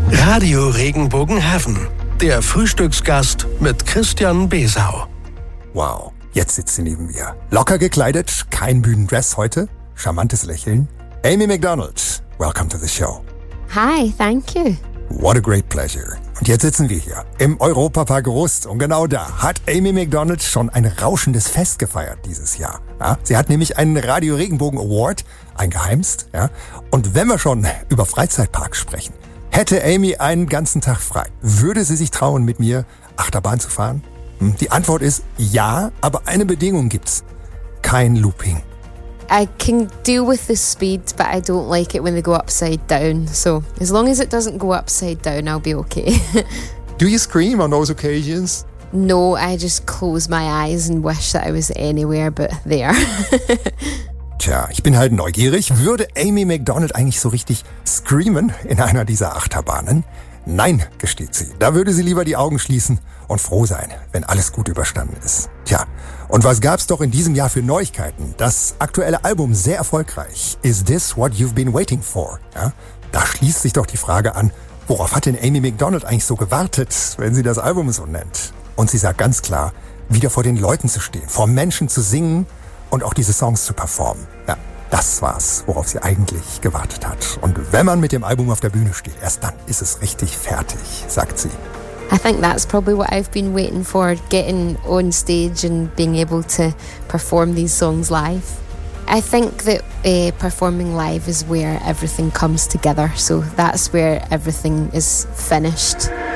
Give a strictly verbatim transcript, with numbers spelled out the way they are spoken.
Radio Regenbogen Heaven, der Frühstücksgast mit Christian Besau. Wow, jetzt sitzt sie neben mir. Locker gekleidet, kein Bühnendress heute, charmantes Lächeln. Amy Macdonald, welcome to the show. Hi, thank you. What a great pleasure. Und jetzt sitzen wir hier im Europapark Rust und genau da hat Amy Macdonald schon ein rauschendes Fest gefeiert dieses Jahr. Ja, sie hat nämlich einen Radio Regenbogen Award eingeheimst. Ja, und wenn wir schon über Freizeitparks sprechen, hätte Amy einen ganzen Tag frei. Würde sie sich trauen, mit mir Achterbahn zu fahren? Hm, die Antwort ist ja, aber eine Bedingung gibt's. Kein Looping. I can deal with the speed, but I don't like it when they go upside down. So as long as it doesn't go upside down, I'll be okay. Do you scream on those occasions? No, I just close my eyes and wish that I was anywhere but there. Tja, ich bin halt neugierig. Würde Amy Macdonald eigentlich so richtig screamen in einer dieser Achterbahnen? Nein, gesteht sie. Da würde sie lieber die Augen schließen und froh sein, wenn alles gut überstanden ist. Tja, und was gab's doch in diesem Jahr für Neuigkeiten? Das aktuelle Album sehr erfolgreich. Is this what you've been waiting for? Ja, da schließt sich doch die Frage an, worauf hat denn Amy Macdonald eigentlich so gewartet, wenn sie das Album so nennt? Und sie sagt ganz klar, wieder vor den Leuten zu stehen, vor Menschen zu singen und auch diese Songs zu performen. Ja, das war's, worauf sie eigentlich gewartet hat. Und wenn man mit dem Album auf der Bühne steht, erst dann ist es richtig fertig, sagt sie. I think that's probably what I've been waiting for, getting on stage and being able to perform these songs live. I think that uh, performing live is where everything comes together, so that's where everything is finished.